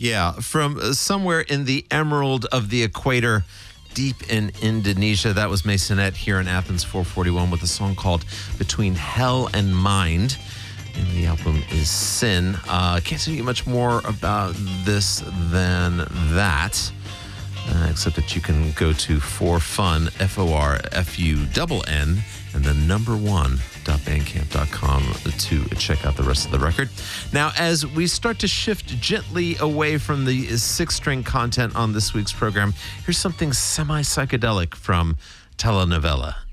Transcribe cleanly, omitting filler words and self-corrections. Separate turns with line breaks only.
Yeah, from somewhere in the emerald of the equator, deep in Indonesia. That was Masonette here in Athens 441 with a song called Between Hell and Mind. And the album is Sin. Can't tell you much more about this than that. Except that you can go to forfun, FORFUNN, and the number1.bandcamp.com to check out the rest of the record. Now, as we start to shift gently away from the six-string content on this week's program, here's something semi-psychedelic from Telenovela.